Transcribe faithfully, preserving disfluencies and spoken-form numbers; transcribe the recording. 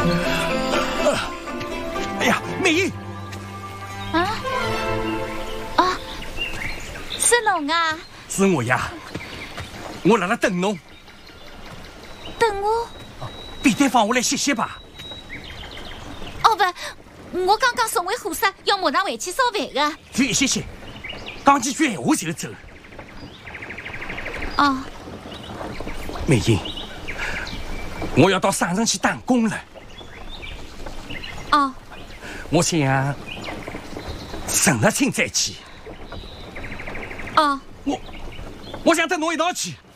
哎呀，美英！ 啊啊，是侬啊？ 是我呀，我辣辣等侬。 等我？ 便当放下来歇歇吧。 哦不，我刚刚送回火烧，要马上回去烧饭的。 就一歇歇，讲几句闲话就走。 哦。 美英，我要到省城去打工了。 哦。 我想陈日清再去。 哦。 我我想跟侬一道去。